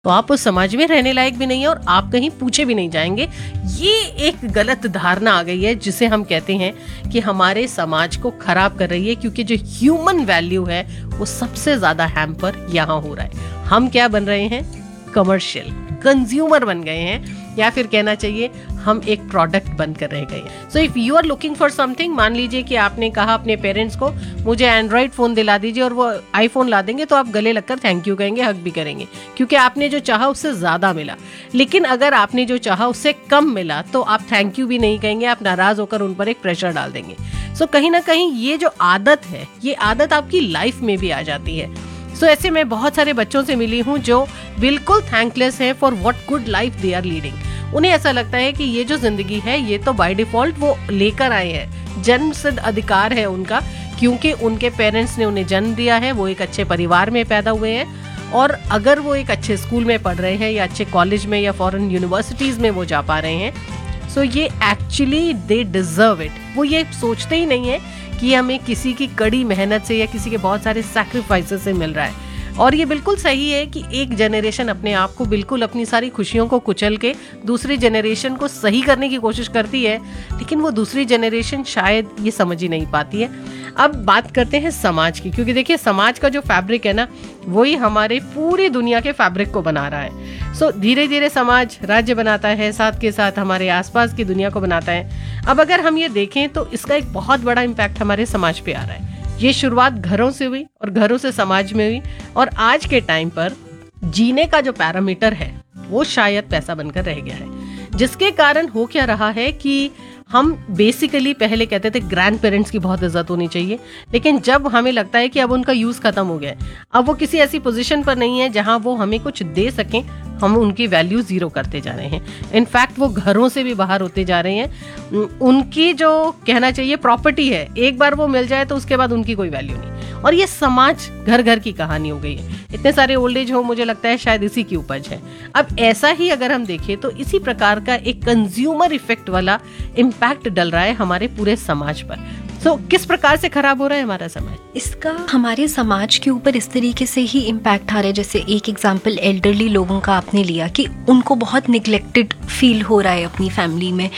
तो आप उस समाज में रहने लायक भी नहीं है और आप कहीं पूछे भी नहीं जाएंगे। ये एक गलत धारणा आ गई है जिसे हम कहते हैं कि हमारे समाज को खराब कर रही है, क्योंकि जो ह्यूमन वैल्यू है वो सबसे ज्यादा हैम्पर यहाँ हो रहा है। हम क्या बन रहे हैं? कमर्शियल कंज्यूमर बन गए हैं, या फिर कहना चाहिए हम एक प्रोडक्ट बनकर रह गए हैं। So if you are looking for something, मान लीजिए कि आपने कहा अपने पेरेंट्स को मुझे एंड्रॉइड फोन दिला दीजिए और वो आईफोन ला देंगे, तो आप गले लगकर थैंक यू कहेंगे, हक भी करेंगे, क्योंकि आपने जो चाहा उससे ज्यादा मिला। लेकिन अगर आपने जो चाहा उससे कम मिला तो आप थैंक यू भी नहीं कहेंगे, आप नाराज होकर उन पर एक प्रेशर डाल देंगे। सो कहीं ना कहीं ये जो आदत है, ये आदत आपकी लाइफ में भी आ जाती है। सो ऐसे मैं बहुत सारे बच्चों से मिली हूँ जो बिल्कुल थैंकलेस है for what good life they are leading. उन्हें ऐसा लगता है कि ये जो जिंदगी है ये तो बाय डिफॉल्ट वो लेकर आए हैं, जन्म सिद्ध अधिकार है उनका, क्योंकि उनके पेरेंट्स ने उन्हें जन्म दिया है, वो एक अच्छे परिवार में पैदा हुए हैं, और अगर वो एक अच्छे स्कूल में पढ़ रहे हैं या अच्छे कॉलेज में या फॉरेन यूनिवर्सिटीज में वो जा पा रहे हैं, सो ये एक्चुअली दे डिजर्व इट। वो ये सोचते ही नहीं है कि हमें किसी की कड़ी मेहनत से या किसी के बहुत सारे सैक्रिफाइसेस से मिल रहा है। और ये बिल्कुल सही है कि एक जनरेशन अपने आप को बिल्कुल अपनी सारी खुशियों को कुचल के दूसरी जनरेशन को सही करने की कोशिश करती है, लेकिन वो दूसरी जनरेशन शायद ये समझ ही नहीं पाती है। अब बात करते हैं समाज की, क्योंकि देखिए समाज का जो फैब्रिक है ना, वही हमारे पूरी दुनिया के फैब्रिक को बना रहा है। सो धीरे धीरे समाज राज्य बनाता है, साथ के साथ हमारे आसपास की दुनिया को बनाता है। अब अगर हम ये देखें तो इसका एक बहुत बड़ा इम्पैक्ट हमारे समाज पे आ रहा है। ये शुरुआत घरों से हुई और घरों से समाज में हुई, और आज के टाइम पर जीने का जो पैरामीटर है वो शायद पैसा बनकर रह गया है, जिसके कारण हो क्या रहा है कि हम बेसिकली पहले कहते थे ग्रैंड पेरेंट्स की बहुत इज्जत होनी चाहिए, लेकिन जब हमें लगता है कि अब उनका यूज खत्म हो गया है, अब वो किसी ऐसी पोजीशन पर नहीं है जहां वो हमें कुछ दे सकें, हम उनकी वैल्यू जीरो करते जा रहे हैं। इनफैक्ट वो घरों से भी बाहर होते जा रहे हैं। उनकी जो कहना चाहिए प्रॉपर्टी है, एक बार वो मिल जाए तो उसके बाद उनकी कोई वैल्यू नहीं। और ये समाज घर घर की कहानी हो गई है। इतने सारे ओल्ड एज होम मुझे लगता है शायद इसी की उपज है। अब ऐसा ही अगर हम देखें तो इसी प्रकार का एक कंज्यूमर इफेक्ट वाला इम्पैक्ट डल रहा है हमारे पूरे समाज पर। सो किस प्रकार से खराब हो रहा है हमारा समाज? इसका हमारे समाज के ऊपर इस तरीके से ही इम्पैक्ट आ रहा है, जैसे एक एग्जांपल एल्डरली लोगों का आपने लिया कि उनको बहुत निगलेक्टेड फील हो रहा है अपनी फैमिली में।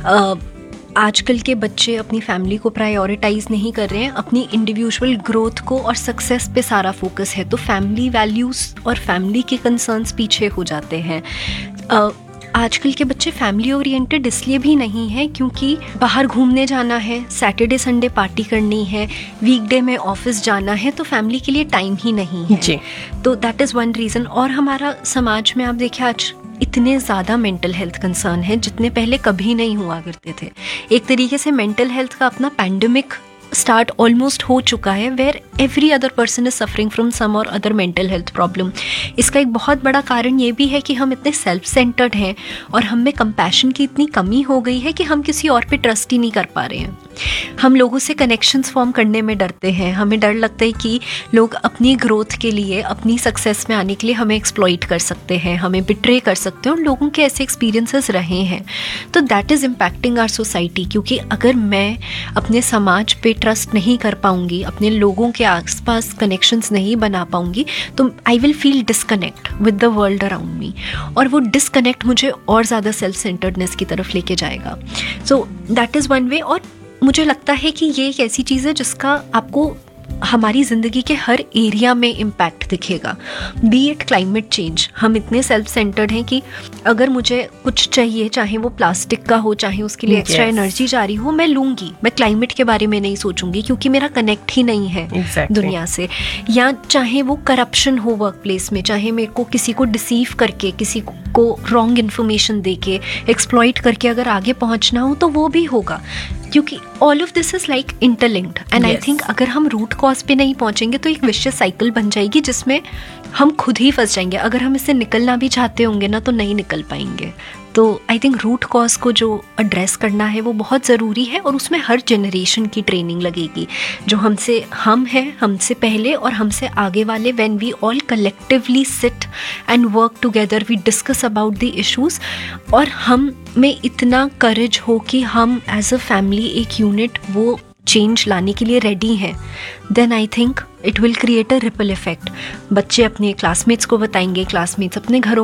आजकल के बच्चे अपनी फैमिली को प्रायोरिटाइज नहीं कर रहे हैं, अपनी इंडिविजुअल ग्रोथ को और सक्सेस पे सारा फोकस है, तो फैमिली वैल्यूज और फैमिली के कंसर्न्स पीछे हो जाते हैं। आजकल के बच्चे फैमिली ओरिएंटेड इसलिए भी नहीं है क्योंकि बाहर घूमने जाना है, सैटरडे संडे पार्टी करनी है, वीकडे में ऑफिस जाना है, तो फैमिली के लिए टाइम ही नहीं है जी। तो दैट इज़ वन रीज़न। और हमारा समाज में आप देखिए आज इतने ज़्यादा मेंटल हेल्थ कंसर्न है जितने पहले कभी नहीं हुआ करते थे। एक तरीके से मेंटल हेल्थ का अपना पैंडेमिक स्टार्ट ऑलमोस्ट हो चुका है, where every other person is suffering from some और अदर मेंटल हेल्थ प्रॉब्लम। इसका एक बहुत बड़ा कारण ये भी है कि हम इतने सेल्फ सेंटर्ड हैं और हम में कंपैशन की इतनी कमी हो गई है कि हम किसी और पे ट्रस्ट ही नहीं कर पा रहे हैं। हम लोगों से कनेक्शंस फॉर्म करने में डरते हैं। हमें डर लगता है कि लोग अपनी ग्रोथ के लिए, अपनी सक्सेस में आने के लिए हमें एक्सप्लॉइट कर सकते हैं, हमें बिट्रे कर सकते हैं, और लोगों के ऐसे एक्सपीरियंसेस रहे हैं। तो that is impacting our society, क्योंकि अगर मैं अपने समाज पे ट्रस्ट नहीं कर पाऊंगी, अपने लोगों के आसपास कनेक्शंस नहीं बना पाऊंगी, तो I will feel disconnect with the world around me, और वो डिस्कनेक्ट मुझे और ज़्यादा सेल्फ सेंटर्डनेस की तरफ लेके जाएगा। So that is one way. और मुझे लगता है कि ये एक ऐसी चीज़ है जिसका आपको हमारी ज़िंदगी के हर एरिया में इम्पैक्ट दिखेगा। B it climate change. हम इतने सेल्फ सेंटर्ड हैं कि अगर मुझे कुछ चाहिए, चाहे वो प्लास्टिक का हो, चाहे उसके लिए एक्स्ट्रा एनर्जी जा रही हो, मैं लूँगी। मैं क्लाइमेट के बारे में नहीं सोचूंगी क्योंकि मेरा कनेक्ट ही नहीं है दुनिया से। या चाहे वो करप्शन हो वर्क प्लेस में, चाहे मेरे को किसी को डिसीव करके, किसी को रॉन्ग इन्फॉर्मेशन दे के, एक्सप्लॉइट करके अगर आगे पहुँचना हो तो वो भी होगा, क्योंकि all of this is like interlinked. And I think अगर हम रूट कॉज पे नहीं पहुंचेंगे तो एक विशियस साइकिल बन जाएगी जिसमें हम खुद ही फंस जाएंगे। अगर हम इससे निकलना भी चाहते होंगे ना तो नहीं निकल पाएंगे। तो आई थिंक रूट कॉज को जो एड्रेस करना है वो बहुत ज़रूरी है, और उसमें हर जनरेशन की ट्रेनिंग लगेगी, जो हम हैं, हमसे पहले और हमसे आगे वाले। When we all collectively sit and work together, we discuss about the issues, और हम में इतना करेज हो कि हम एज अ फैमिली एक यूनिट वो चेंज लाने के लिए रेडी हैं, then I think it will create a ripple effect. बच्चे अपने क्लासमेट्स को बताएंगे, क्लासमेट्स अपने घरों